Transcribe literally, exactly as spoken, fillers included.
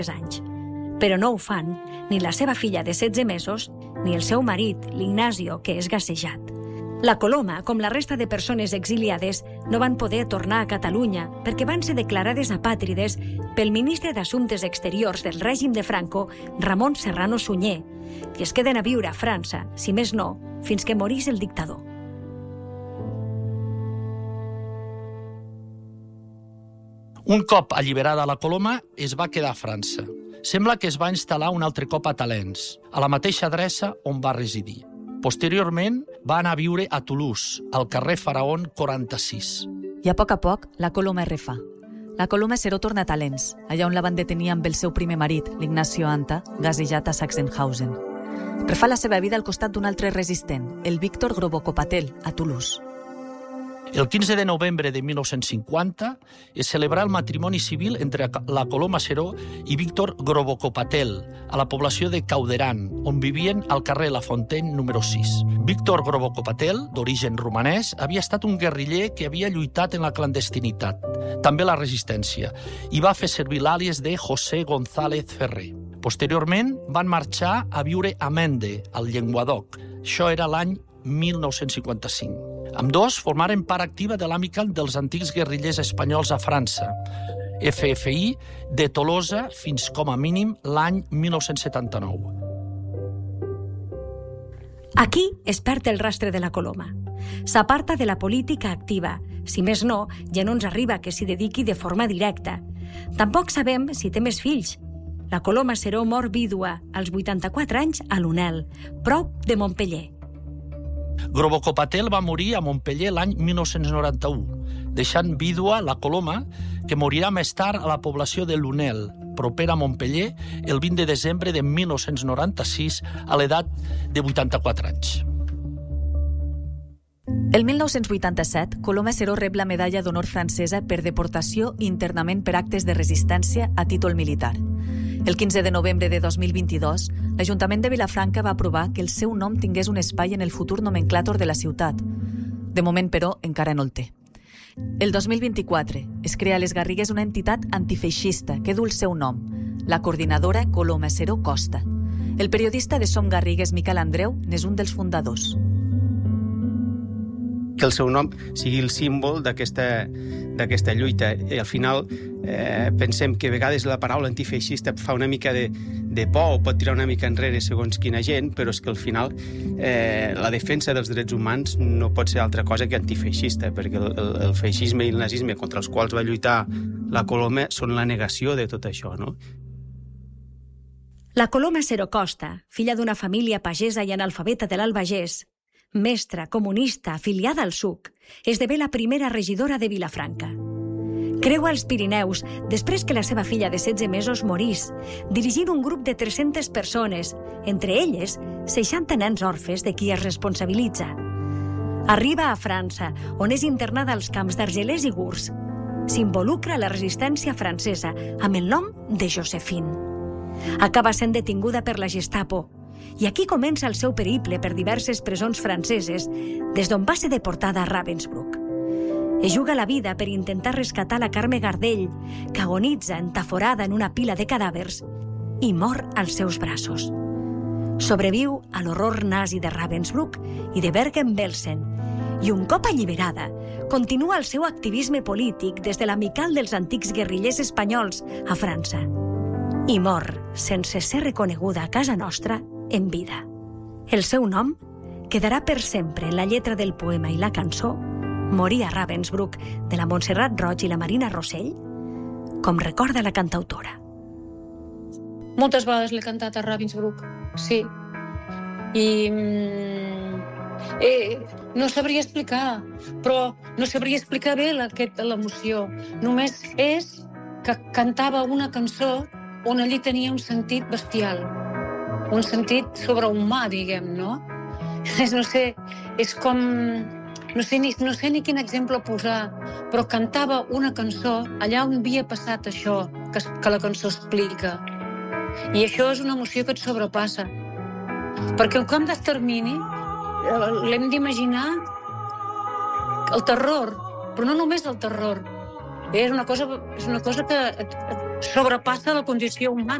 anys. Però no ho fan ni la seva filla de setze mesos ni el seu marit, l'Ignacio, que és gasejat. La Coloma, com la resta de persones exiliades, no van poder tornar a Catalunya perquè van ser declarades apàtrides pel ministre d'Assumptes Exteriors del règim de Franco, Ramon Serrano Sunyer, i es queden a viure a França, si més no, fins que morís el dictador. Un cop alliberada la Coloma, es va quedar a França. Sembla que es va instal·lar un altre cop a Talens, a la mateixa adreça on va residir. Posteriorment, va anar a viure a Toulouse, al carrer Faraón quaranta-sis. I a poc a poc, la Coloma es refà. La Coloma Seró torna a Talens, allà on la van detenir amb el seu primer marit, l'Ignacio Anta, gasejat a Sachsenhausen. Refà la seva vida al costat d'un altre resistent, el Víctor Grobocopatel, a Toulouse. El quinze de novembre de mil nou-cents cinquanta es celebrà el matrimoni civil entre la Coloma Seró i Víctor Grobocopatel a la població de Cauderan, on vivien al carrer La Fontaine número sis. Víctor Grobocopatel, d'origen romanès, havia estat un guerriller que havia lluitat en la clandestinitat, també la resistència, i va fer servir l'àlies de José González Ferrer. Posteriorment van marxar a viure a Mende, al Llenguadoc. Això era l'any mil nou-cents cinquanta-cinc. Ambdós formaren part activa de l'Amical dels antics guerrillers espanyols a França, F F I, de Tolosa fins com a mínim l'any mil nou-cents setanta-nou. Aquí es perd el rastre de la Coloma. S'aparta de la política activa. Si més no, ja no ens arriba que s'hi dediqui de forma directa. Tampoc sabem si té més fills. La Coloma Seró mor vídua als vuitanta-quatre anys a Lunel, prop de Montpeller. Grobocopatel va morir a Montpeller l'any mil nou-cents noranta-u, deixant vídua la Coloma, que morirà més tard a la població de Lunel, propera a Montpeller, el vint de desembre de mil nou-cents noranta-sis, a l'edat de vuitanta-quatre anys. El mil nou-cents vuitanta-set, Coloma Seró rep la medalla d'honor francesa per deportació i internament per actes de resistència a títol militar. El quinze de novembre de dos mil vint-i-dos, l'Ajuntament de Vilafranca va aprovar que el seu nom tingués un espai en el futur nomenclàtor de la ciutat. De moment, però, encara no el té. El dos mil vint-i-quatre es crea a les Garrigues una entitat antifeixista que du el seu nom, la Coordinadora Coloma Seró Costa. El periodista de Som Garrigues, Miquel Andreu, n'és un dels fundadors. Que el seu nom sigui el símbol d'aquesta d'aquesta lluita. I al final eh, pensem que a vegades la paraula antifeixista fa una mica de, de por o pot tirar una mica enrere segons quina gent, però és que al final eh, la defensa dels drets humans no pot ser altra cosa que antifeixista, perquè el, el, el feixisme i el nazisme contra els quals va lluitar la Coloma són la negació de tot això, no? La Coloma Seró Costa, filla d'una família pagesa i analfabeta de l'Albagés, mestra comunista afiliada al S U C, esdevé la primera regidora de Vilafranca. Creua els Pirineus després que la seva filla de setze mesos morís, dirigint un grup de tres-centes persones, entre elles seixanta nens orfes de qui es responsabilitza. Arriba a França, on és internada als camps d'Argelers i Gurs. S'involucra a la resistència francesa amb el nom de Josephine. Acaba sent detinguda per la Gestapo, i aquí comença el seu periple per diverses presons franceses, des d'on va ser deportada a Ravensbrück. Es juga la vida per intentar rescatar la Carme Gardell, que agonitza entaforada en una pila de cadàvers i mor als seus braços. Sobreviu a l'horror nazi de Ravensbrück i de Bergen-Belsen, i un cop alliberada, continua el seu activisme polític des de l'Amical dels Antics Guerrillers Espanyols a França. I mor, sense ser reconeguda a casa nostra, en vida. El seu nom quedarà per sempre en la lletra del poema i la cançó Morir a Ravensbrück, de la Montserrat Roig i la Marina Rossell, com recorda la cantautora. Moltes vegades l'he cantat a Ravensbrück, sí. I eh, no sabria explicar, però no sabria explicar bé l'emoció. Només és que cantava una cançó on allí tenia un sentit bestial, un sentit sobrehumà, diguem, no? No sé, és com... No sé, ni, no sé ni quin exemple posar, però cantava una cançó allà on havia passat això que, que la cançó explica. I això és una emoció que et sobrepassa. Perquè un camp d'extermini l'hem d'imaginar el terror, però no només el terror, És una cosa, és una cosa que sobrepassa la condició humana.